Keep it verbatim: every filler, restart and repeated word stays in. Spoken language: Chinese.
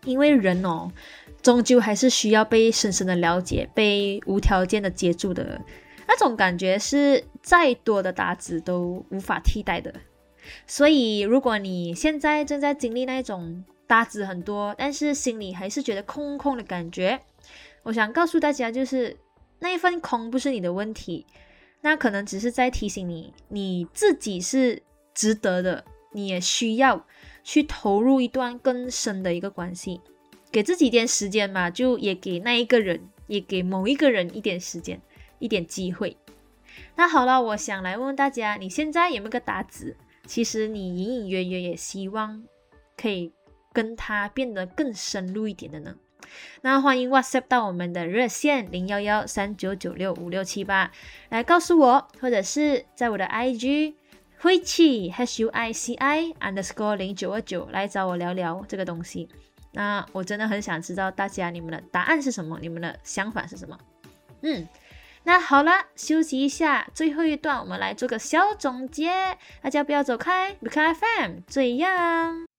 因为人哦，终究还是需要被深深的了解，被无条件的接住的，那种感觉是再多的答子都无法替代的。所以如果你现在正在经历那种答子很多，但是心里还是觉得空空的感觉，我想告诉大家，就是那一份空不是你的问题，那可能只是在提醒你，你自己是值得的，你也需要去投入一段更深的一个关系，给自己一点时间嘛，就也给那一个人，也给某一个人一点时间，一点机会。那好了，我想来问问大家，你现在有没有个答子？其实你隐隐约约也希望可以跟他变得更深入一点的呢？那欢迎 WhatsApp 到我们的热线零一一三九九六五六七八来告诉我，或者是在我的 I G 慧气 H U I C I underscore 零九二九来找我聊聊这个东西。那我真的很想知道大家你们的答案是什么，你们的想法是什么。嗯，那好了，休息一下，最后一段我们来做个小总结，大家不要走开，离开 F M 这样。